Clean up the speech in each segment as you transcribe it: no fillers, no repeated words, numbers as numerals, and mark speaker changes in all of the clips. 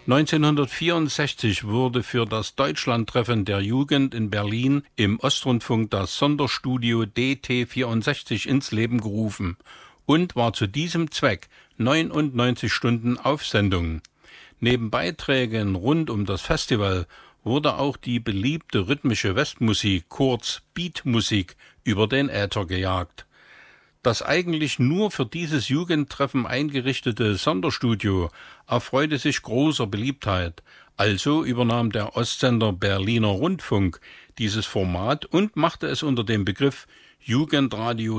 Speaker 1: 1964 wurde für das Deutschlandtreffen der Jugend in Berlin im Ostrundfunk das Sonderstudio DT64 ins Leben gerufen und war zu diesem Zweck 99 Stunden auf Sendung. Neben Beiträgen rund um das Festival wurde auch die beliebte rhythmische Westmusik, kurz Beatmusik, über den Äther gejagt. Das eigentlich nur für dieses Jugendtreffen eingerichtete Sonderstudio erfreute sich großer Beliebtheit. Also übernahm der Ostsender Berliner Rundfunk dieses Format und machte es unter dem Begriff Jugendradio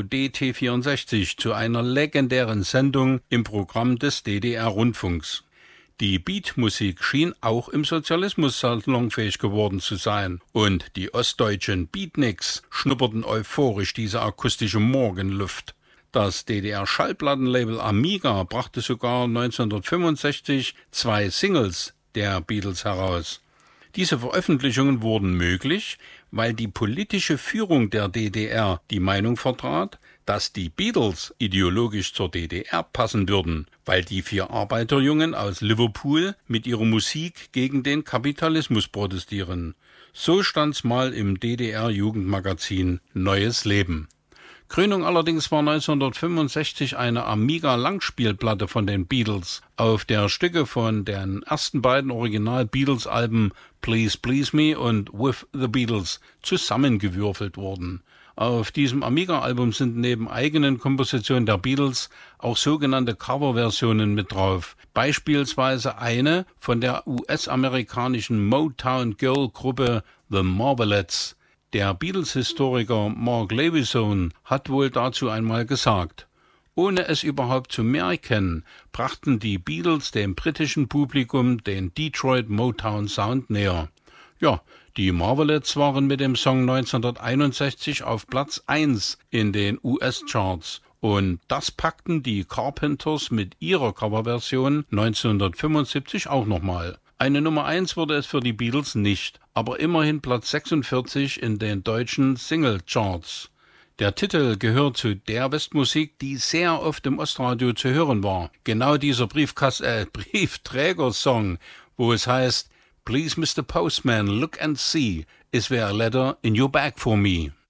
Speaker 1: DT64 zu einer legendären Sendung im Programm des DDR-Rundfunks. Die Beatmusik schien auch im Sozialismus salonfähig geworden zu sein und die ostdeutschen Beatniks schnupperten euphorisch diese akustische Morgenluft. Das DDR-Schallplattenlabel Amiga brachte sogar 1965 2 Singles der Beatles heraus. Diese Veröffentlichungen wurden möglich, weil die politische Führung der DDR die Meinung vertrat, dass die Beatles ideologisch zur DDR passen würden, weil die 4 Arbeiterjungen aus Liverpool mit ihrer Musik gegen den Kapitalismus protestieren. So stand's mal im DDR-Jugendmagazin Neues Leben. Krönung allerdings war 1965 eine Amiga-Langspielplatte von den Beatles, auf der Stücke von den ersten beiden Original-Beatles-Alben Please Please Me und With the Beatles zusammengewürfelt wurden. Auf diesem Amiga-Album sind neben eigenen Kompositionen der Beatles auch sogenannte Coverversionen mit drauf. Beispielsweise eine von der US-amerikanischen Motown-Girl-Gruppe The Marvelettes. Der Beatles-Historiker Mark Lewisohn hat wohl dazu einmal gesagt: Ohne es überhaupt zu merken, brachten die Beatles dem britischen Publikum den Detroit Motown Sound näher. Ja, die Marvelettes waren mit dem Song 1961 auf Platz 1 in den US-Charts und das packten die Carpenters mit ihrer Coverversion 1975 auch nochmal. Eine Nummer 1 wurde es für die Beatles nicht, aber immerhin Platz 46 in den deutschen Single-Charts. Der Titel gehört zu der Westmusik, die sehr oft im Ostradio zu hören war. Genau dieser Briefträger-Song, wo es heißt: Please, Mr. Postman, look and see, is there a letter in your bag for me?